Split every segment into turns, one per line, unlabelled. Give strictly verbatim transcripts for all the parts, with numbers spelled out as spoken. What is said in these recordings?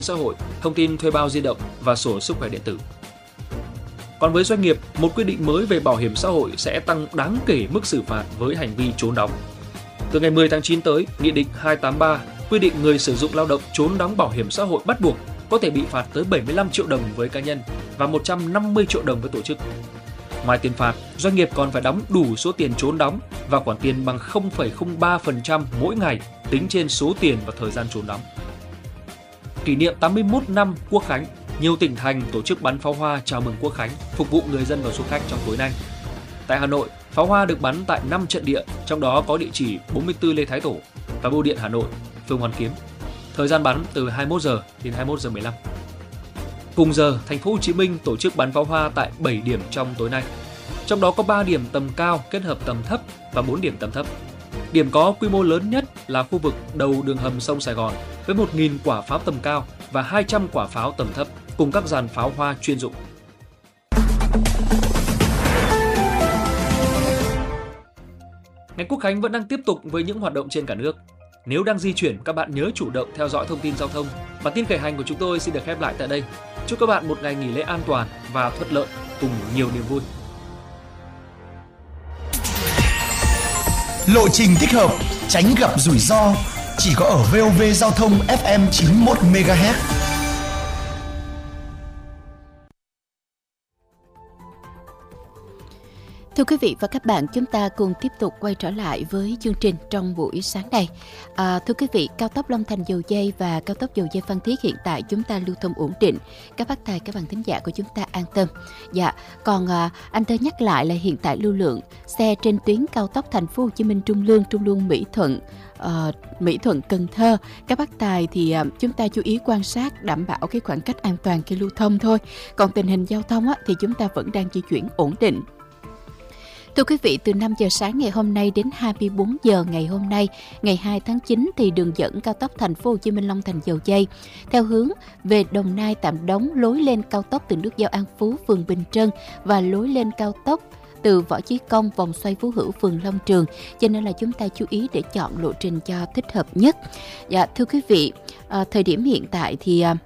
xã hội, thông tin thuê bao di động và sổ sức khỏe điện tử. Còn với doanh nghiệp, một quy định mới về bảo hiểm xã hội sẽ tăng đáng kể mức xử phạt với hành vi trốn đóng. Từ ngày mười tháng chín tới, Nghị định hai tám ba quy định người sử dụng lao động trốn đóng bảo hiểm xã hội bắt buộc có thể bị phạt tới bảy mươi lăm triệu đồng với cá nhân và một trăm năm mươi triệu đồng với tổ chức. Ngoài tiền phạt, doanh nghiệp còn phải đóng đủ số tiền trốn đóng và khoản tiền bằng không phẩy không ba phần trăm mỗi ngày tính trên số tiền và thời gian trốn đóng. Kỷ niệm tám mươi mốt năm Quốc khánh, nhiều tỉnh thành tổ chức bắn pháo hoa chào mừng Quốc khánh, phục vụ người dân và du khách trong tối nay. Tại Hà Nội, pháo hoa được bắn tại năm trận địa, trong đó có địa chỉ bốn mươi tư Lê Thái Tổ và Bưu điện Hà Nội, phường Hoàn Kiếm. Thời gian bắn từ hai mươi mốt giờ đến hai mươi mốt giờ mười lăm. Cùng giờ, thành phố Hồ Chí Minh tổ chức bắn pháo hoa tại bảy điểm trong tối nay. Trong đó có ba điểm tầm cao kết hợp tầm thấp và bốn điểm tầm thấp. Điểm có quy mô lớn nhất là khu vực đầu đường hầm sông Sài Gòn với một nghìn quả pháo tầm cao và hai trăm quả pháo tầm thấp cùng các dàn pháo hoa chuyên dụng. Ngày Quốc khánh vẫn đang tiếp tục với những hoạt động trên cả nước. Nếu đang di chuyển, các bạn nhớ chủ động theo dõi thông tin giao thông. Bản tin khởi hành của chúng tôi xin được khép lại tại đây. Chúc các bạn một ngày nghỉ lễ an toàn và thuận lợi cùng nhiều niềm vui.
Lộ trình thích hợp, tránh gặp rủi ro, chỉ có ở vê o vê Giao thông ép em chín mươi mốt mê ga héc.
Thưa quý vị và các bạn, chúng ta cùng tiếp tục quay trở lại với chương trình trong buổi sáng này. À, thưa quý vị, cao tốc Long Thành Dầu Giây và cao tốc Dầu Giây Phan Thiết hiện tại chúng ta lưu thông ổn định. Các bác tài, các bạn thính giả của chúng ta an tâm. Dạ, còn à, anh Tơ nhắc lại là hiện tại lưu lượng xe trên tuyến cao tốc Thành phố Hồ Chí Minh Trung Lương, Trung Lương Mỹ Thuận, uh, Mỹ Thuận Cần Thơ. Các bác tài thì uh, chúng ta chú ý quan sát đảm bảo cái khoảng cách an toàn khi lưu thông thôi. Còn tình hình giao thông á, thì chúng ta vẫn đang di chuyển ổn định. Thưa quý vị, từ năm giờ sáng ngày hôm nay đến hai mươi bốn giờ ngày hôm nay, ngày hai tháng chín thì đường dẫn cao tốc Thành phố Hồ Chí Minh Long Thành Dầu Giây theo hướng về Đồng Nai Tạm Đống, lối lên cao tốc từ nút giao An Phú phường Bình Trân và lối lên cao tốc từ Võ Chí Công vòng xoay Phú Hữu phường Long Trường, cho nên là chúng ta chú ý để chọn lộ trình cho thích hợp nhất. Dạ, thưa quý vị, à, thời điểm hiện tại thì à,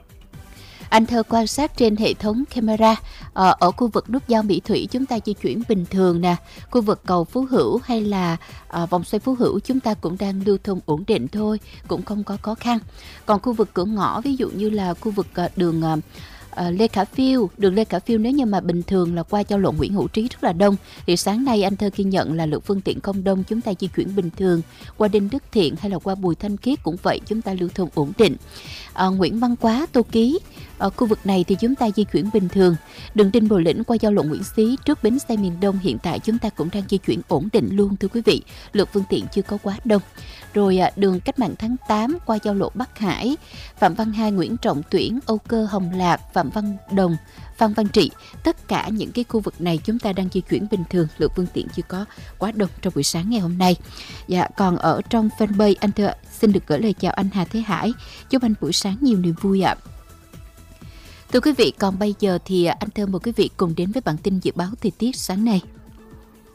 anh Thơ quan sát trên hệ thống camera ở, ở khu vực nút giao Mỹ Thủy chúng ta di chuyển bình thường nè, khu vực cầu Phú Hữu hay là à, vòng xoay Phú Hữu chúng ta cũng đang lưu thông ổn định thôi, cũng không có khó khăn. Còn khu vực cửa ngõ ví dụ như là khu vực à, đường à, À, Lê Khả Phiêu, đường Lê Khả Phiêu nếu như mà bình thường là qua giao lộ Nguyễn Hữu Trí rất là đông, thì sáng nay anh Thơ ghi nhận là lượng phương tiện không đông, chúng ta di chuyển bình thường. Qua Đinh Đức Thiện hay là qua Bùi Thanh Khiết cũng vậy, chúng ta lưu thông ổn định. À, Nguyễn Văn Quá, Tô Ký, ở khu vực này thì chúng ta di chuyển bình thường. Đường Đinh Bộ Lĩnh qua giao lộ Nguyễn Xí trước bến xe miền Đông hiện tại chúng ta cũng đang di chuyển ổn định luôn thưa quý vị, lượng phương tiện chưa có quá đông. Rồi à, đường Cách mạng tháng tám qua giao lộ Bắc Hải, Phạm Văn Hai, Nguyễn Trọng Tuyển, Âu Cơ, Hồng Lạc, Phạm Văn Đồng, Phan Văn Trị, tất cả những cái khu vực này chúng ta đang di chuyển bình thường, lượng phương tiện chưa có quá đông trong buổi sáng ngày hôm nay. Dạ, còn ở trong fanpage anh Thơ xin được gửi lời chào anh Hà Thế Hải, chúc anh buổi sáng nhiều niềm vui ạ. Thưa quý vị, còn bây giờ thì anh Thơ mời quý vị cùng đến với bản tin dự báo thời tiết sáng nay.